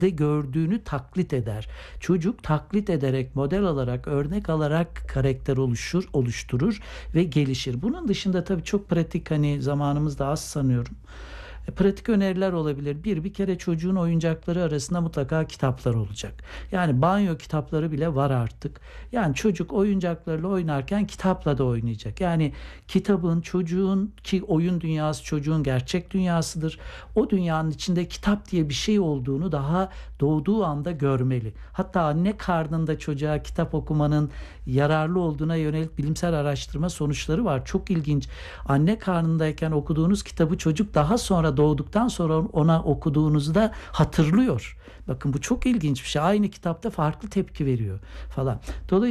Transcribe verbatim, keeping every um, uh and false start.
de gördüğünü taklit eder. Çocuk taklit ederek, model alarak, örnek alarak karakter oluşur, oluşturur ve gelişir. Bunun dışında tabii çok pratik, hani zamanımız da az sanıyorum. E, Pratik öneriler olabilir. Bir, bir kere çocuğun oyuncakları arasında mutlaka kitaplar olacak. Yani banyo kitapları bile var artık. Yani çocuk oyuncaklarla oynarken kitapla da oynayacak. Yani kitabın, çocuğun, ki oyun dünyası çocuğun gerçek dünyasıdır. O dünyanın içinde kitap diye bir şey olduğunu daha doğduğu anda görmeli. Hatta anne karnında çocuğa kitap okumanın yararlı olduğuna yönelik bilimsel araştırma sonuçları var. Çok ilginç. Anne karnındayken okuduğunuz kitabı çocuk daha sonra, doğduktan sonra ona okuduğunuzda hatırlıyor. Bakın, bu çok ilginç bir şey. Aynı kitapta farklı tepki veriyor falan. Dolayısıyla